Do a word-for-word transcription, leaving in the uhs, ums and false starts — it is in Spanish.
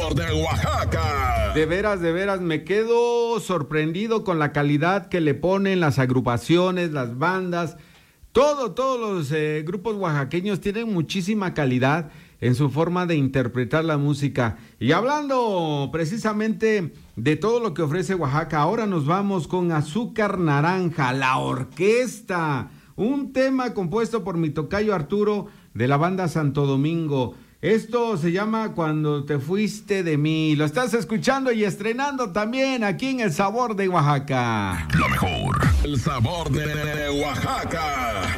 sabor de Oaxaca. De veras, de veras, me quedo sorprendido con la calidad que le ponen las agrupaciones, las bandas. Todo, todos los eh, grupos oaxaqueños tienen muchísima calidad en su forma de interpretar la música. Y hablando precisamente de todo lo que ofrece Oaxaca, ahora nos vamos con Azúcar Naranja, la orquesta. Un tema compuesto por mi tocayo Arturo de la banda Santo Domingo. Esto se llama Cuando te fuiste de mí. Lo estás escuchando y estrenando también aquí en El Sabor de Oaxaca. Lo mejor, el sabor de Oaxaca.